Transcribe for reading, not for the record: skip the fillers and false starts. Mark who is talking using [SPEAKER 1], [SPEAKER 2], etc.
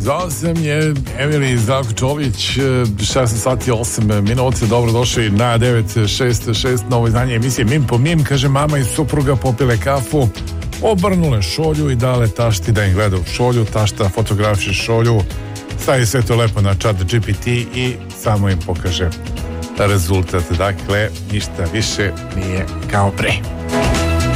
[SPEAKER 1] Zvao sam je Emili Zdravko Čović, 16 sati 8 minuta, dobrodošli na 966, novo izdanje emisije Mim po Mim. Kaže, mama i supruga popile kafu, obrnule šolju i dale tašti da im gleda u šolju. Tašta fotografiše šolju, stavi sve to lepo na chat GPT i samo im pokaže rezultat. Dakle, ništa više nije kao pre.